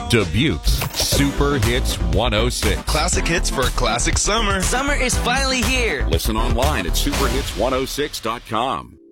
Dubuque's Super Hits 106. Classic hits for a classic summer. Summer is finally here. Listen online at superhits106.com.